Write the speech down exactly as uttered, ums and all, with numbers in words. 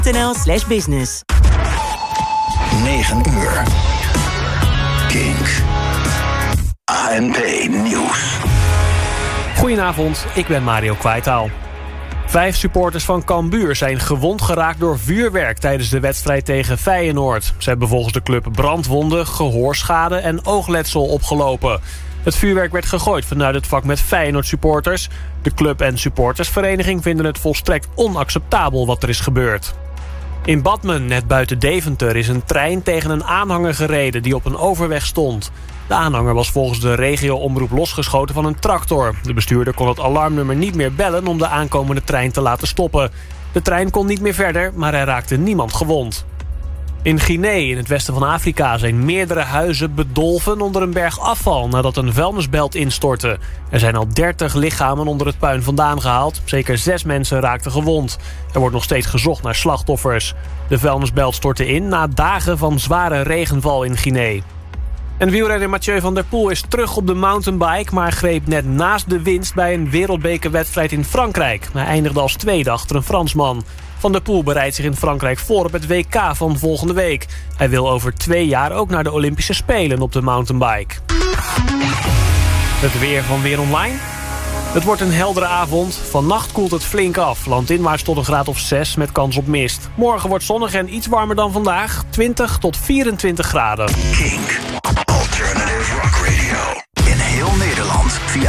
nl slash business. negen uur. Kink. A N P Nieuws. Goedenavond, ik ben Mario Kwijtaal. Vijf supporters van Cambuur zijn gewond geraakt door vuurwerk tijdens de wedstrijd tegen Feyenoord. Ze hebben volgens de club brandwonden, gehoorschade en oogletsel opgelopen. Het vuurwerk werd gegooid vanuit het vak met Feyenoord supporters. De club en supportersvereniging vinden het volstrekt onacceptabel wat er is gebeurd. In Badmen, net buiten Deventer, is een trein tegen een aanhanger gereden die op een overweg stond. De aanhanger was volgens de regio-omroep losgeschoten van een tractor. De bestuurder kon het alarmnummer niet meer bellen om de aankomende trein te laten stoppen. De trein kon niet meer verder, maar er raakte niemand gewond. In Guinea, in het westen van Afrika, zijn meerdere huizen bedolven onder een berg afval nadat een vuilnisbelt instortte. Er zijn al dertig lichamen onder het puin vandaan gehaald. Zeker zes mensen raakten gewond. Er wordt nog steeds gezocht naar slachtoffers. De vuilnisbelt stortte in na dagen van zware regenval in Guinea. En wielrenner Mathieu van der Poel is terug op de mountainbike, maar greep net naast de winst bij een wereldbekerwedstrijd in Frankrijk. Hij eindigde als tweede achter een Fransman. Van der Poel bereidt zich in Frankrijk voor op het W K van volgende week. Hij wil over twee jaar ook naar de Olympische Spelen op de mountainbike. Het weer van Weer Online. Het wordt een heldere avond. Vannacht koelt het flink af. Landinwaarts tot een graad of zes met kans op mist. Morgen wordt zonnig en iets warmer dan vandaag. twintig tot vierentwintig graden. Kink.